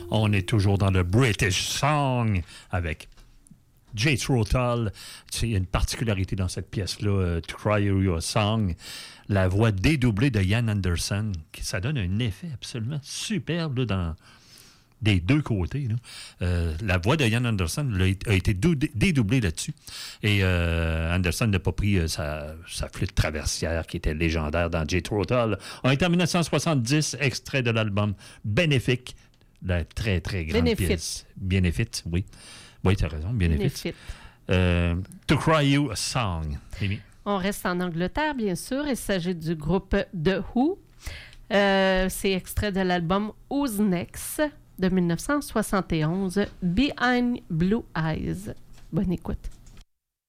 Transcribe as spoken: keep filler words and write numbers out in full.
On est toujours dans le British Song avec Jethro Tull. Tu sais, il y a une particularité dans cette pièce-là, euh, To Cry You a Song. La voix dédoublée de Ian Anderson, qui, ça donne un effet absolument superbe là, dans, des deux côtés. Là. Euh, la voix de Ian Anderson là, a été dou- dédoublée là-dessus. Et euh, Anderson n'a pas pris euh, sa, sa flûte traversière, qui était légendaire dans Jethro Tull. On est en dix-neuf cent soixante-dix, extrait de l'album Bénéfique, la très, très grande Benefit. pièce. Bénéfique, oui. Oui, tu as raison, Bénéfique. Benefit. Euh, To Cry You a Song. Amy. On reste en Angleterre, bien sûr. Il s'agit du groupe The Who. Euh, c'est extrait de l'album Who's Next de dix-neuf cent soixante et onze, Behind Blue Eyes. Bonne écoute.